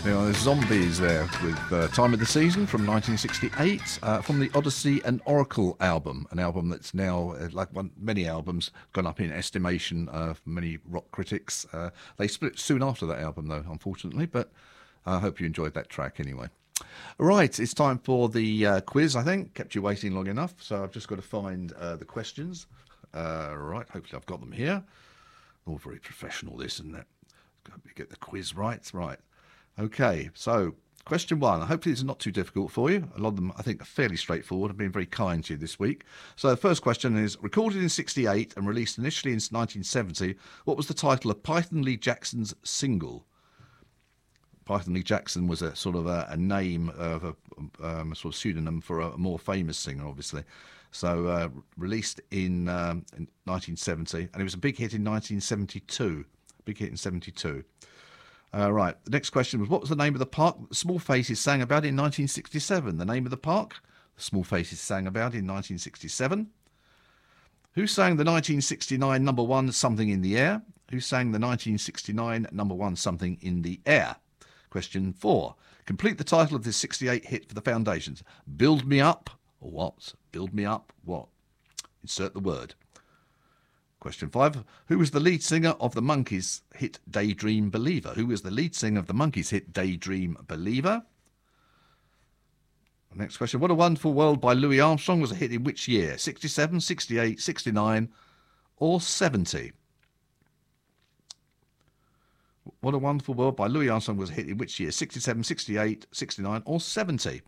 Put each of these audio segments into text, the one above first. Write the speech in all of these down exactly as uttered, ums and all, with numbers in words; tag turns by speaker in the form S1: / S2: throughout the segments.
S1: There are Zombies there with uh, Time of the Season from nineteen sixty-eight, uh, from the Odyssey and Oracle album, an album that's now, uh, like one, many albums, gone up in estimation uh, for many rock critics. Uh, they split soon after that album, though, unfortunately, but I hope you enjoyed that track anyway. Right, it's time for the uh, quiz, I think. Kept you waiting long enough, so I've just got to find uh, the questions. Uh, right, hopefully I've got them here. All very professional, this, isn't it? Got to get the quiz right. Right. Okay, so question one. Hopefully this is not too difficult for you. A lot of them, I think, are fairly straightforward. I've been very kind to you this week. So the first question is, recorded in sixty-eight and released initially in nineteen seventy, what was the title of Python Lee Jackson's single? Python Lee Jackson was a sort of a, a name of a, um, a sort of pseudonym for a more famous singer, obviously. So uh, released in, um, in nineteen seventy, and it was a big hit in nineteen seventy-two. Big hit in seventy-two. Uh, right, the next question was, what was the name of the park that the Small Faces sang about in nineteen sixty-seven? The name of the park the Small Faces sang about in nineteen sixty-seven. Who sang the nineteen sixty-nine number one, Something in the Air? Who sang the nineteen sixty-nine number one, Something in the Air? Question four. Complete the title of this sixty-eight hit for the Foundations. Build Me Up, or what? Build Me Up, what? Insert the word. Question five. Who was the lead singer of the Monkees' hit Daydream Believer? Who was the lead singer of the Monkees' hit Daydream Believer? Next question. What a Wonderful World by Louis Armstrong was a hit in which year? sixty-seven, sixty-eight, sixty-nine, or seventy? What a Wonderful World by Louis Armstrong was a hit in which year? sixty-seven, sixty-eight, sixty-nine, or seventy?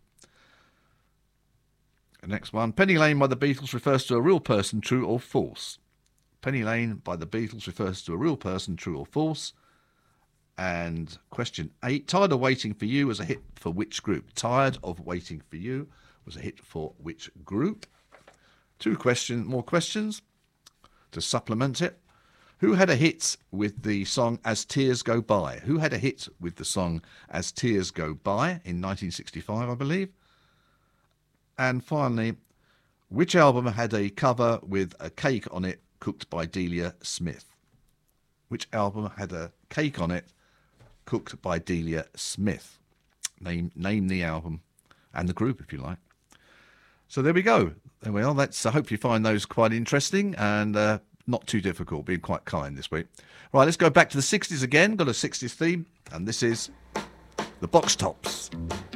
S1: The next one. Penny Lane by the Beatles refers to a real person, true or false? Penny Lane by the Beatles refers to a real person, true or false? And question eight. Tired of Waiting for You was a hit for which group? Tired of Waiting for You was a hit for which group? Two question, more questions to supplement it. Who had a hit with the song As Tears Go By? Who had a hit with the song As Tears Go By in nineteen sixty-five, I believe? And finally, which album had a cover with a cake on it cooked by Delia Smith? Which album had a cake on it cooked by Delia Smith? Name name the album and the group, if you like. So there we go. There we are. Let's uh, hope you find those quite interesting and uh, not too difficult, being quite kind this week. Right, let's go back to the sixties again. Got a sixties theme, and this is the Box Tops.